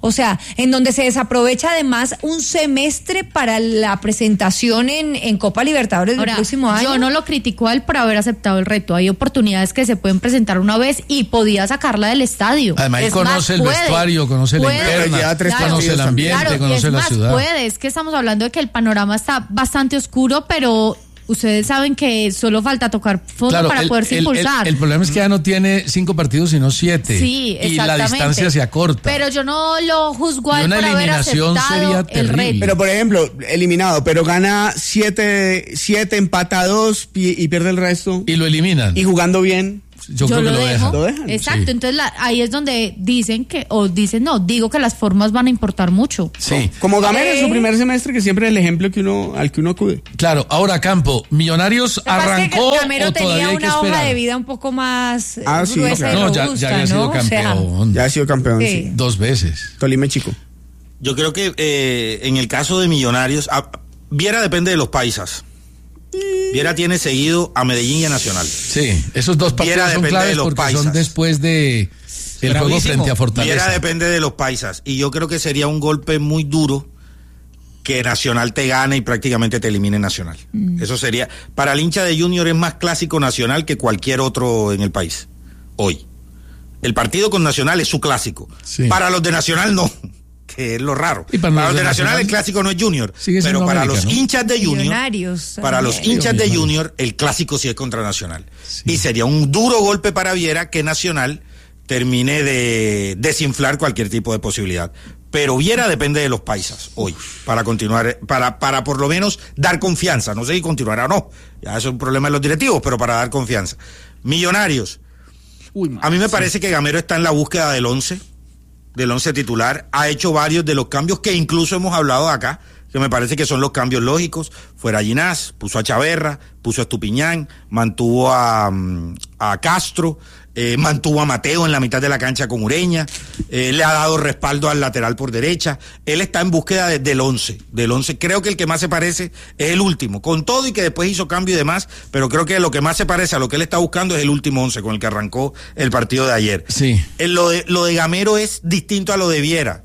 O sea, en donde se desaprovecha además un semestre para la presentación en, en Copa Libertadores Ahora, del próximo año. Yo no lo critico a él por haber aceptado el reto. Hay oportunidades que se pueden presentar una vez y podía sacarla del estadio. Además, él Es conoce más, el puede, vestuario, conoce puede, la interna, lleva tres claro, conoce el ambiente, claro, y conoce es la más, ciudad. puede. Es que estamos hablando de que el panorama está bastante oscuro, pero ustedes saben que solo falta tocar fondo Claro, para el, poderse el, impulsar. El, el problema es que ya no tiene cinco partidos, sino siete. Sí, y la exactamente. distancia se acorta. Pero yo no lo juzgo a Y él una por haber eliminación aceptado sería el terrible. reto. Pero por ejemplo, eliminado, pero gana siete, siete empata dos pi- y pierde el resto. Y lo eliminan. Y jugando bien. Yo, creo que lo, dejo. dejan. ¿Lo dejan? Exacto, Sí. entonces la- ahí es donde dicen que, o dicen no, digo que las formas van a importar mucho. Sí. Como Gamero en Eh. su primer semestre, que siempre es el ejemplo que uno, al que uno acude. Claro, ahora Campo, Millonarios Lo que pasa es que arrancó Gamero o todavía tenía hay que una hoja esperar. de vida un poco más eh, Ah, sí, gruesa claro. y No, ya, robusta, ya había sido ¿no? O sea, campeón. Ya ha sido campeón, Sí. sí. Dos veces. Tolima chico. Yo creo que eh, en el caso de Millonarios, a, Viera depende de los paisas. Viera tiene seguido a Medellín y a Nacional. Sí, esos dos Viera partidos son depende claves de los porque paisas. son después de el juego Bravísimo. frente a Fortaleza. Viera depende de los paisas. Y yo creo que sería un golpe muy duro que Nacional te gane y prácticamente te elimine Nacional. Mm. Eso sería. Para el hincha de Junior es más clásico Nacional que cualquier otro en el país. Hoy. El partido con Nacional es su clásico. Sí. Para los de Nacional no. Que es lo raro. Y Para, para los los de de Nacional, Nacional, el clásico no es Junior. sigue siendo Pero para América, los ¿no? hinchas de Junior. Millonarios Para los también. hinchas de Millonarios. Junior, el clásico sí es contra Nacional. Y sería un duro golpe para Viera que Nacional termine de desinflar cualquier tipo de posibilidad. Pero Viera depende de los paisas hoy, para continuar, para, para por lo menos dar confianza. No sé si continuará o no. Ya eso es un problema de los directivos, pero para dar confianza. Millonarios. A mí me parece que Gamero está en la búsqueda del once, del once titular. Ha hecho varios de los cambios que incluso hemos hablado acá, que me parece que son los cambios lógicos. Fuera Ginás, puso a Chaverra, puso a Estupiñán, mantuvo a, a Castro, eh, mantuvo a Mateo en la mitad de la cancha con Ureña, eh, le ha dado respaldo al lateral por derecha. Él está en búsqueda de, del once, del once. Creo que el que más se parece es el último, con todo y que después hizo cambio y demás, pero creo que lo que más se parece a lo que él está buscando es el último once con el que arrancó el partido de ayer. Sí. Eh, Lo de, lo de Gamero es distinto a lo de Viera,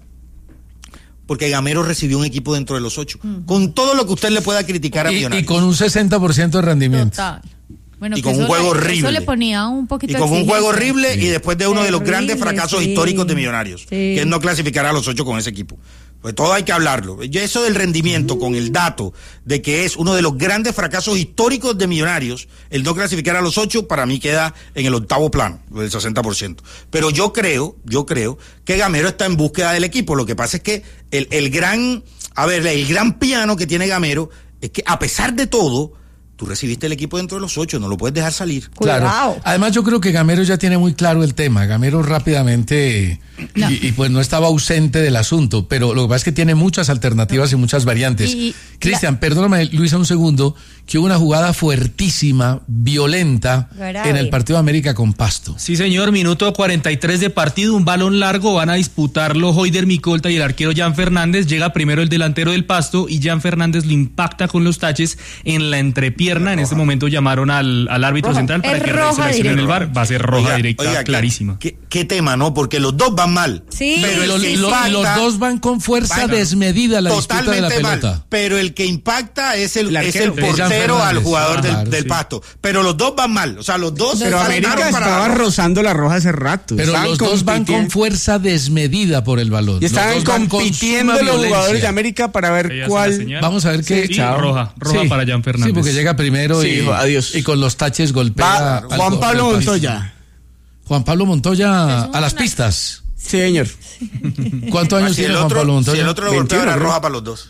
porque Gamero recibió un equipo dentro de los ocho, uh-huh. con todo lo que usted le pueda criticar a Y, Millonarios. y con un sesenta por ciento de rendimiento. Total. Bueno, Y que con un eso juego le, horrible. Eso le ponía un poquito Y de con un juego exigencia. horrible y después de uno de los Terrible, grandes fracasos sí. históricos de Millonarios, Sí. que es no clasificar a los ocho con ese equipo. Pues todo hay que hablarlo. Y eso del rendimiento, uh. con el dato de que es uno de los grandes fracasos históricos de Millonarios, el no clasificar a los ocho, para mí queda en el octavo plano, del sesenta por ciento. Pero yo creo, yo creo que Gamero está en búsqueda del equipo. Lo que pasa es que el, el gran, a ver, el gran piano que tiene Gamero es que a pesar de todo, tú recibiste el equipo dentro de los ocho, no lo puedes dejar salir. Claro. Cuidado. Además, yo creo que Gamero ya tiene muy claro el tema. Gamero rápidamente, No. y, y pues no estaba ausente del asunto, pero lo que pasa es que tiene muchas alternativas y muchas variantes. Y- Cristian, perdóname, Luisa, un segundo, que hubo una jugada fuertísima, violenta, Grave. en el partido de América con Pasto. Sí, señor, minuto cuarenta y tres de partido, un balón largo, van a disputarlo Hoider Micolta y el arquero Jan Fernández. Llega primero el delantero del Pasto y Jan Fernández lo impacta con los taches en la entrepierna. En este momento llamaron al, al árbitro Roja. central para Es que roja seleccione en el directa. bar. Va a ser roja Oiga, directa, oiga, ¿qué- clarísima. ¿qué, qué tema, no? Porque los dos van mal. Sí, pero el Los, que los- impacta, los dos van con fuerza Bueno, desmedida a la disputa de la totalmente mal, pelota. pero el que impacta es el, El es el arquero. Es Jan portero al Fernández. jugador Ah, del, claro, del sí. Pasto. Pero los dos van mal, o sea, los dos Pero saltaron América para estaba la- rozando la roja hace rato. Pero Estaban los dos van con compitiendo- fuerza desmedida por el balón. Y Los estaban dos van con compitiendo suma los jugadores violencia. de América para ver Ella hace la cuál. señal. Vamos a ver qué. Sí, roja, roja para Jan Fernández. Sí, porque llega primero Sí, y, hijo, adiós. y con los taches golpea. Va al Juan jugador Pablo del Pasto. Montoya. Juan Pablo Montoya a las pistas. Sí, señor. ¿Cuántos años Ah, si tiene el Juan otro, Pablo Montoya? si el otro lo veintiuno, golpeaba, era creo. roja para los dos.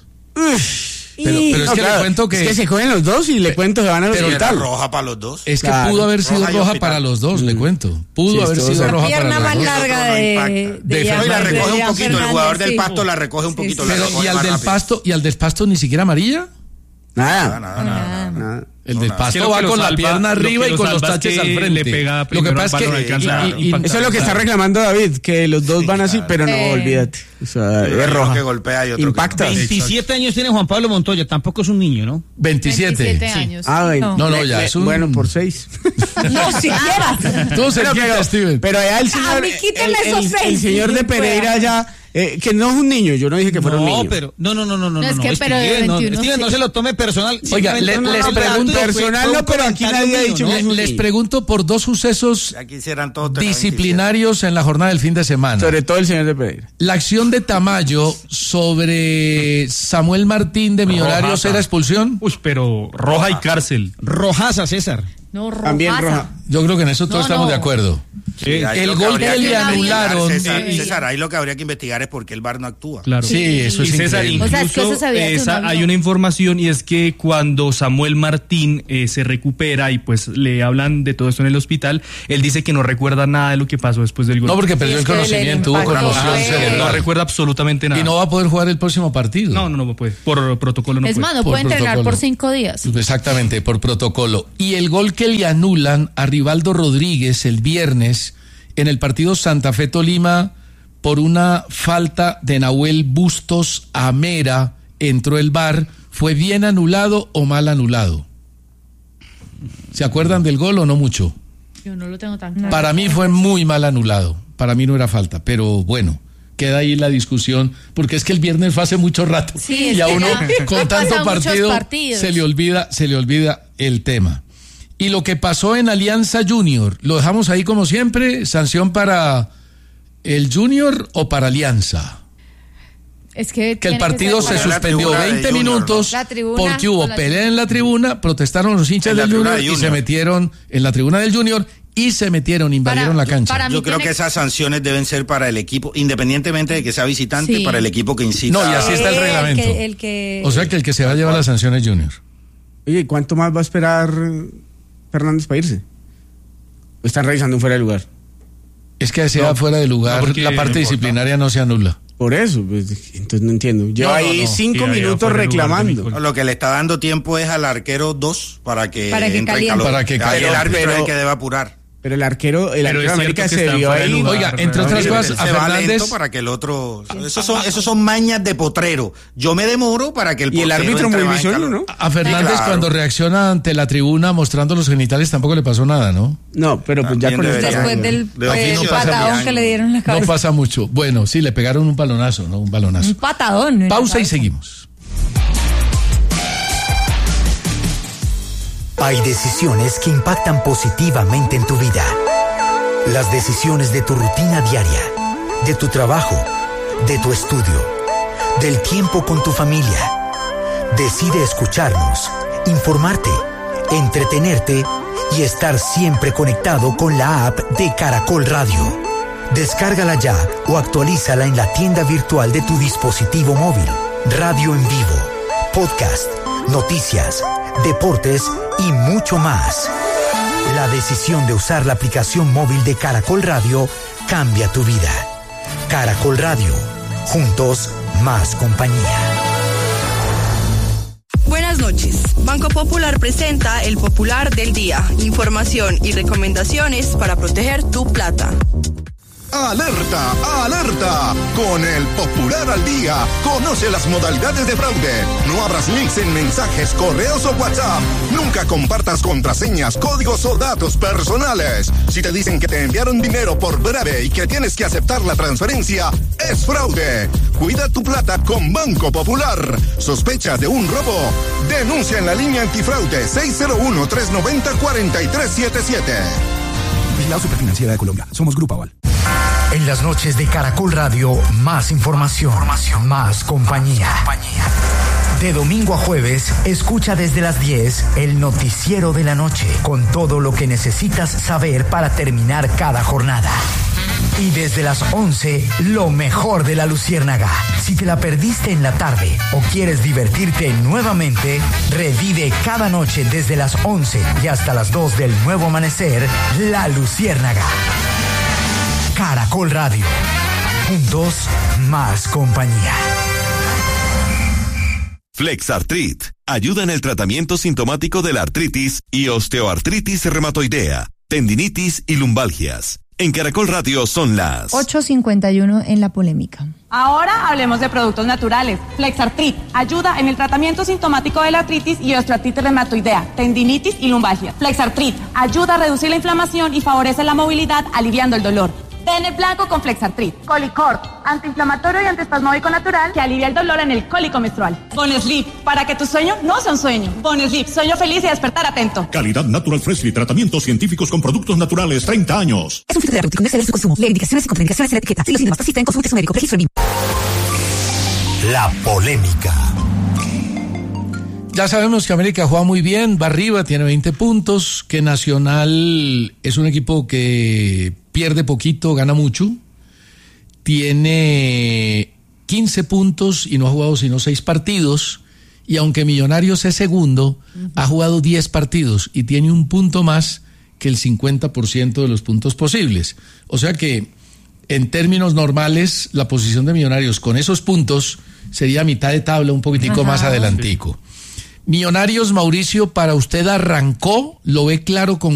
Pero, pero es No, que claro, le cuento que, es que se cogen los dos y le cuento que van al Pero era hospital. roja para los dos. es que Claro. pudo haber sido Roja y roja hospital. para los dos, le cuento. Pudo Sí, haber estuvo sido cerca. roja Pierna para más los dos. larga otro no de, impacta. de, De Jan- Hoy la Fernández. recoge de un Jan poquito, el Fernández, jugador del sí. Pasto la recoge un Sí, poquito. sí, la Pero, recoge ¿y al más del rápido. pasto, y al del pasto ni siquiera amarilla? Nada. Nada, nada, nada. Nada. El del nada. pasto Es que lo va que lo con la salva- pierna lo que arriba y lo con los salva es taches que al frente. le pega Lo que primero pasa al es balón, que alcanza y- a y- impactar. Eso es lo que está reclamando David, que los dos Sí, van así, claro. pero no, Eh. olvídate. O sea, Hay es uno roja. que golpea y otro que Impacta. no. veintisiete años tiene Juan Pablo Montoya, tampoco es un niño, ¿no? veintisiete. veintisiete años. Ah, ven. No. No, no, Le- ya le- es un... Bueno, por seis. No, siquiera. Tú se Pero, quita, pero, Steven. pero allá el señor, mí quíteme el, esos el- seis. el señor de Pereira ya Eh, que no es un niño, yo no dije que fuera no, un niño. No, pero, no, no, no, no, no, no, es no, que, no, pero de Steven, no, veintiuno, Steven, sí. no se lo tome personal. Oiga, le, les, no, pregunto, no, personal no, pero aquí nadie ha dicho mío, que es un les niño. pregunto por dos sucesos Ya quisieran todos tener disciplinarios en la jornada del fin de semana. Sobre todo el señor de Pereira. La acción de Tamayo sobre Samuel Martín de Millonarios Rojaza. era expulsión. Uy, pero roja y cárcel. Rojaza, César. No, rojaza. También roja. Yo creo que en eso todos No, estamos no. de acuerdo. Sí, ahí el lo que gol habría que le investigar, anularon. César, eh, César, ahí lo que habría que investigar es por qué el V A R no actúa. Claro. Sí, eso y es César, increíble. O sea, es que incluso, eso sabía que esa- uno hay no. una información y es que cuando Samuel Martín eh, se recupera y pues le hablan de todo esto en el hospital, él dice que no recuerda nada de lo que pasó después del gol. No, porque perdió es el que el conocimiento, hubo impacto conmoción fue- cerebral. no recuerda absolutamente nada. Y no va a poder jugar el próximo partido. no, no, no puede. Por protocolo no Es puede. más, no Por puede entrenar protocolo. por cinco días. Exactamente, por protocolo. Y el gol que le anulan a Rivaldo Rodríguez el viernes en el partido Santa Fe Tolima por una falta de Nahuel Bustos a Mera, entró el V A R, ¿fue bien anulado o mal anulado? ¿Se acuerdan del gol o no mucho? Yo no lo tengo tan claro. Para mí fue muy mal anulado, para mí no era falta, pero bueno, queda ahí la discusión, porque es que el viernes fue hace mucho rato Sí, y a es que uno ya con han tanto pasado muchos partido partidos. se le olvida, se le olvida el tema. Y lo que pasó en Alianza Junior, lo dejamos ahí como siempre, sanción para el Junior o para Alianza. Es que, Que el tiene partido ser se para- suspendió La tribuna de veinte Junior, minutos ¿no? La tribuna, porque hubo con la pelea en la tribuna, protestaron los hinchas En la del tribuna Junior, de y se Junior. metieron en la tribuna del Junior y se metieron, invadieron Para- la cancha. para mí Yo creo tiene- que esas sanciones deben ser para el equipo, independientemente de que sea visitante, Sí. para el equipo que incita. No, y así está el Eh, reglamento. que- el que- O sea que el que se va a llevar la sanción es Junior. Oye, ¿cuánto más va a esperar Fernández para irse? ¿O están revisando un fuera de lugar? Es que sea No, fuera de lugar, no, porque la parte no importa. disciplinaria no se anula. Por eso, pues, entonces no entiendo. Lleva No, no, ahí no. cinco Sí, ahí minutos fuera de lugar de reclamando. Nicole. Lo que le está dando tiempo es al arquero dos para que, Para que entre en caliente. calor. Para que Ahí caliente. el árbitro Pero- es el que debe apurar. Pero el arquero, el Pero arquero es de América cierto que se está vio fuera de ahí. lugar. Oiga, entre otras Sí, cosas, a se va lento Fernández, para que el otro. Esos son, esos son mañas de potrero. Yo me demoro para que el Y el portero árbitro entre muy más en visionario, calor. ¿no? a Fernández Sí, claro. cuando reacciona ante la tribuna mostrando los genitales tampoco le pasó nada, ¿no? No, pero pues ya También con debería. esta Después del De eh, oficio de patadón Adrián. que le dieron en la No cabeza. pasa mucho. Bueno, sí, le pegaron un balonazo, ¿no? Un balonazo. Un patadón. en la Pausa y cabeza. seguimos. Hay decisiones que impactan positivamente en tu vida. Las decisiones de tu rutina diaria, de tu trabajo, de tu estudio, del tiempo con tu familia. Decide escucharnos, informarte, entretenerte y estar siempre conectado con la app de Caracol Radio. Descárgala ya o actualízala en la tienda virtual de tu dispositivo móvil. Radio en vivo, podcast, noticias, deportes y mucho más. La decisión de usar la aplicación móvil de Caracol Radio cambia tu vida. Caracol Radio, juntos más compañía. Buenas noches. Banco Popular presenta el Popular del Día. Información y recomendaciones para proteger tu plata. ¡Alerta! ¡Alerta! Con el Popular al Día, conoce las modalidades de fraude. No abras links en mensajes, correos o WhatsApp. Nunca compartas contraseñas, códigos o datos personales. Si te dicen que te enviaron dinero por breve y que tienes que aceptar la transferencia, es fraude. Cuida tu plata con Banco Popular. ¿Sospechas de un robo? Denuncia en la línea antifraude seis cero uno, tres nueve cero, cuatro tres siete siete. Vigilado Superfinanciera de Colombia. Somos Grupo Aval. En las noches de Caracol Radio, más información, más compañía. De domingo a jueves, escucha desde las diez el noticiero de la noche, con todo lo que necesitas saber para terminar cada jornada. Y desde las once, lo mejor de la Luciérnaga. Si te la perdiste en la tarde o quieres divertirte nuevamente, revive cada noche desde las once y hasta las dos del nuevo amanecer, La Luciérnaga. Caracol Radio. Juntos, más compañía. Flexartrit ayuda en el tratamiento sintomático de la artritis y osteoartritis reumatoidea, tendinitis y lumbalgias. En Caracol Radio son las ocho cincuenta y uno en la polémica. Ahora hablemos de productos naturales. Flexartrit ayuda en el tratamiento sintomático de la artritis y osteoartritis reumatoidea, tendinitis y lumbalgia. Flexartrit ayuda a reducir la inflamación y favorece la movilidad, aliviando el dolor. Bennett Blanco con Flexartrit. Colicort, antiinflamatorio y antiespasmódico natural que alivia el dolor en el cólico menstrual. Boneslip, para que tu sueño no sea un sueño. Boneslip, sueño feliz y despertar atento. Calidad Natural Freshly, tratamientos científicos con productos naturales, treinta años. Es un fitoterapéutico, no exceder su consumo. Lee indicaciones y contraindicaciones en la etiqueta. Si los síntomas persisten, consulte a su médico. Registro en La polémica. Ya sabemos que América juega muy bien, va arriba, tiene veinte puntos, que Nacional es un equipo que pierde poquito, gana mucho, tiene quince puntos y no ha jugado sino seis partidos, y aunque Millonarios es segundo, uh-huh. ha jugado diez partidos y tiene un punto más que el cincuenta por ciento de los puntos posibles. O sea que en términos normales la posición de Millonarios con esos puntos sería mitad de tabla, un poquitico Ajá, más adelantico. Sí. Millonarios, Mauricio, para usted arrancó, lo ve claro con